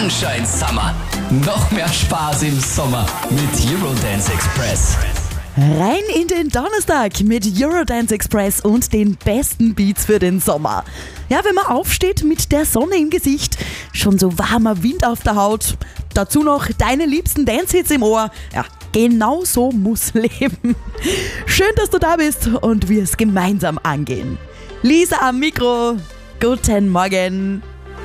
Sunshine Summer. Noch mehr Spaß im Sommer mit Eurodance Express. Rein in den Donnerstag mit Eurodance Express und den besten Beats für den Sommer. Ja, wenn man aufsteht mit der Sonne im Gesicht, schon so warmer Wind auf der Haut, dazu noch deine liebsten Dance-Hits im Ohr. Ja, genau so muss leben. Schön, dass du da bist und wir es gemeinsam angehen. Lisa am Mikro, guten Morgen.